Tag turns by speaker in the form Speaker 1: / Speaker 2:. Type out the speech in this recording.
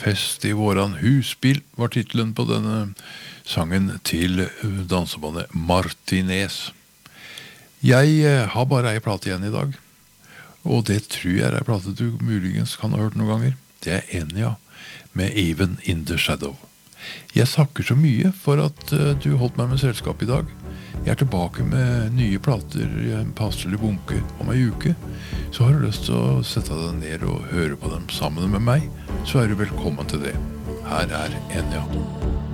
Speaker 1: fest i våran husbil, var titelen på denne sangen til dansebandet Martinez. Jeg har bare ei plate igjen i dag, og det tror jeg er ei plate du muligens kan ha hørt noen ganger. Det er Enya med Even in the Shadow. Jeg takker så mye for at du holdt meg med selskap i dag. Jeg er tilbake med nye plater i en passelig bunke om ei uke. Så har du lyst til å sette deg ned og høre på dem sammen med meg, så er du velkommen til det. Her er Enya.